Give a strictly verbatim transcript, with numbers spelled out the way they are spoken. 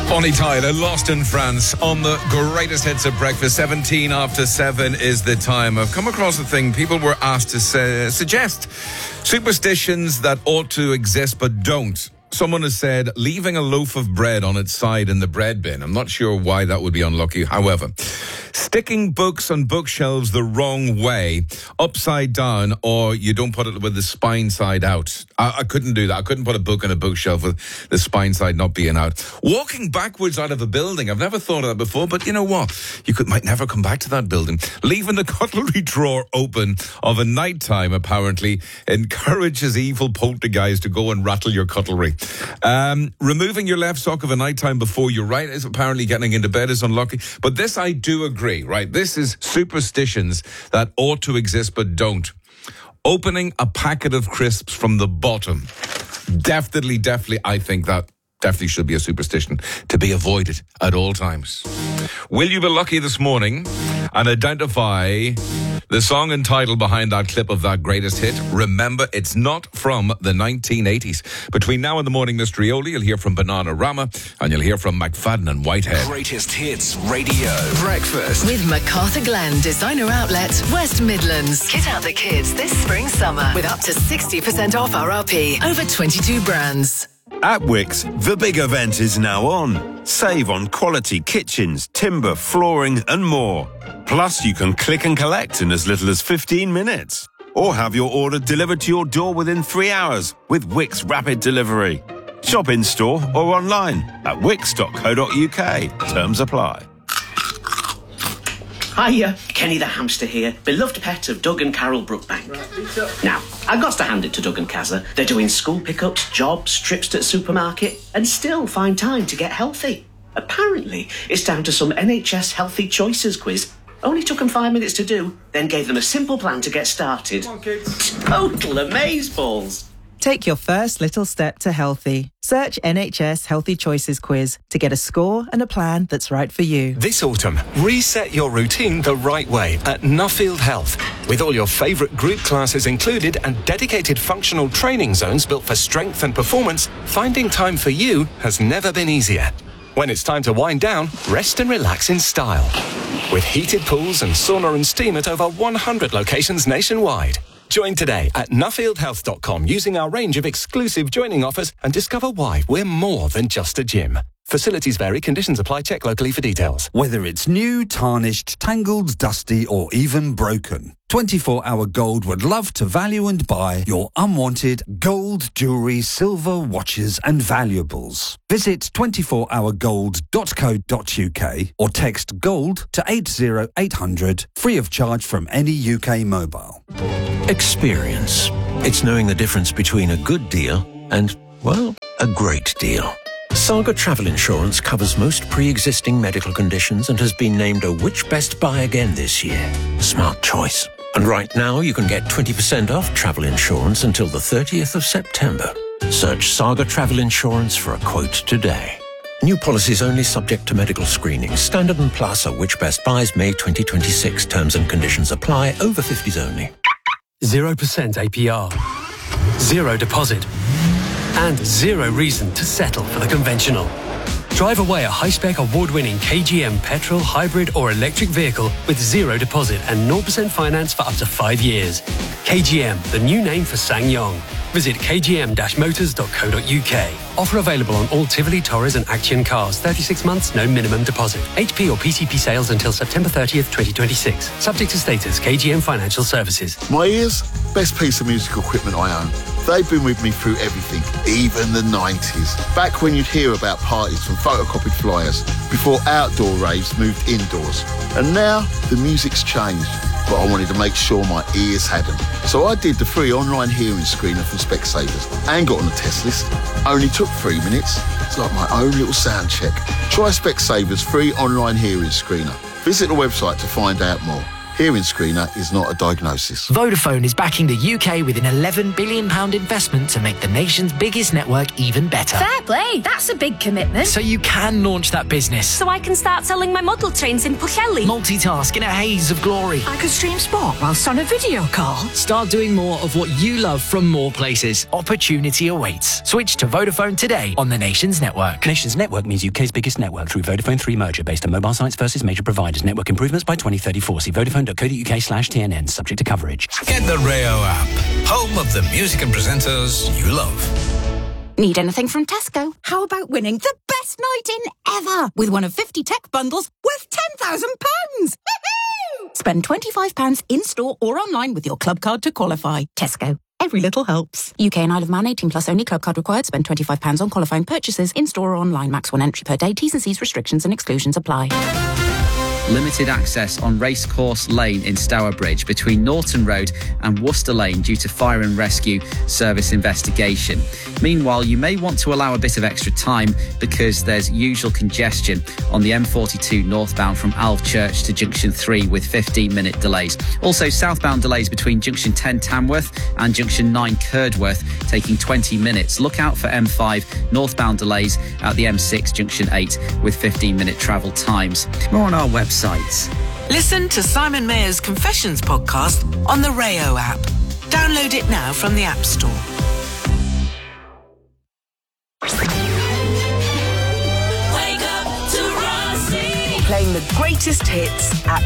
Bonnie Tyler, Lost in France, on the greatest hits of breakfast. seventeen after seven is the time. I've come across a thing people were asked to say, suggest superstitions that ought to exist but don't. Someone has said leaving a loaf of bread on its side in the bread bin. I'm not sure why that would be unlucky. However, sticking books on bookshelves the wrong way, upside down, or you don't put it with the spine side out. I, I couldn't do that. I couldn't put a book on a bookshelf with the spine side not being out. Walking backwards out of a building. I've never thought of that before, but you know what? You could might never come back to that building. Leaving the cutlery drawer open of a night time, apparently, encourages evil poltergeists to go and rattle your cutlery. Um, removing your left sock of a night time before your right is apparently getting into bed is unlucky. But this I do agree, right? This is superstitions that ought to exist but don't. Opening a packet of crisps from the bottom. Definitely, definitely, I think that definitely should be a superstition to be avoided at all times. Will you be lucky this morning and identify the song and title behind that clip of that greatest hit? Remember, it's not from the nineteen eighties. Between now and the morning mystery only, you'll hear from Bananarama and you'll hear from McFadden and Whitehead. Greatest Hits Radio Breakfast with MacArthur Glen Designer Outlet, West Midlands. Kit out the kids this spring summer with up to sixty percent off R R P. Over twenty-two brands. At Wickes, the big event is now on. Save on quality kitchens, timber, flooring and more. Plus, you can click and collect in as little as fifteen minutes. Or have your order delivered to your door within three hours with Wickes Rapid Delivery. Shop in-store or online at wickes dot co dot uk. Terms apply. Hiya, Kenny the hamster here, beloved pet of Doug and Carol Brookbank. Right, now, I've got to hand it to Doug and Kazza. They're doing school pickups, jobs, trips to the supermarket, and still find time to get healthy. Apparently, it's down to some N H S Healthy Choices quiz. Only took them five minutes to do, then gave them a simple plan to get started. Come on, kids. Total amazeballs. Take your first little step to healthy. Search N H S Healthy Choices quiz to get a score and a plan that's right for you. This autumn, reset your routine the right way at Nuffield Health. With all your favourite group classes included and dedicated functional training zones built for strength and performance, finding time for you has never been easier. When it's time to wind down, rest and relax in style. With heated pools and sauna and steam at over one hundred locations nationwide. Join today at nuffield health dot com using our range of exclusive joining offers and discover why we're more than just a gym. Facilities vary, conditions apply, check locally for details. Whether it's new, tarnished, tangled, dusty or even broken, twenty-four hour Gold would love to value and buy your unwanted gold, jewellery, silver, watches and valuables. Visit twenty-four hour gold dot co dot uk or text GOLD to eight zero eight hundred, free of charge from any U K mobile. Experience. It's knowing the difference between a good deal and, well, a great deal. Saga Travel Insurance covers most pre-existing medical conditions and has been named a Which Best Buy again this year. Smart choice. And right now you can get twenty percent off travel insurance until the thirtieth of September. Search Saga Travel Insurance for a quote today. New policies only subject to medical screening. Standard and Plus are Which Best Buys May twenty twenty-six. Terms and conditions apply. Over fifties only. zero percent A P R. Zero deposit. And zero reason to settle for the conventional. Drive away a high-spec award-winning K G M petrol, hybrid or electric vehicle with zero deposit and zero percent finance for up to five years. K G M, the new name for SsangYong. Visit k g m dash motors dot co dot uk. Offer available on all Tivoli, Torres and Action cars. thirty-six months, no minimum deposit. H P or P C P sales until September thirtieth, twenty twenty-six. Subject to status, K G M Financial Services. My ears, best piece of musical equipment I own. They've been with me through everything, even the nineties. Back when you'd hear about parties from photocopied flyers, before outdoor raves moved indoors. And now, the music's changed, but I wanted to make sure my ears had them. So I did the free online hearing screener from Specsavers and got on the test list. Only took three minutes. It's like my own little sound check. Try Specsavers free online hearing screener. Visit the website to find out more. Hearing screener is not a diagnosis. Vodafone is backing the U K with an eleven billion pounds investment to make the nation's biggest network even better. Fair play, that's a big commitment. So you can launch that business. So I can start selling my model trains in Pwllheli. Multitask in a haze of glory. I could stream sport whilst on a video call. Start doing more of what you love from more places. Opportunity awaits. Switch to Vodafone today on the Nations Network. Nations Network means U K's biggest network through Vodafone three merger based on mobile sites versus major providers. Network improvements by twenty thirty-four. See vodafone.co.uk slash TNN. Subject to coverage. Get the Rayo app. Home of the music and presenters you love. Need anything from Tesco? How about winning the best night in ever with one of fifty tech bundles worth ten thousand pounds? Spend twenty-five pounds in-store or online with your club card to qualify. Tesco. Every little helps. U K and Isle of Man, eighteen plus only. Club card required. Spend twenty-five pounds on qualifying purchases in-store or online. Max one entry per day. T's and C's restrictions and exclusions apply. Limited access on Racecourse Lane in Stourbridge between Norton Road and Worcester Lane due to fire and rescue service investigation. Meanwhile, you may want to allow a bit of extra time because there's usual congestion on the M forty-two northbound from Alve Church to Junction three with fifteen minute delays. Also, southbound delays between Junction ten Tamworth and Junction nine Curdworth taking twenty minutes. Look out for M five northbound delays at the M six Junction eight with fifteen minute travel times. More on our website. Listen to Simon Mayer's Confessions podcast on the Rayo app. Download it now from the App Store. Wake up to Rossi. Playing the greatest hits at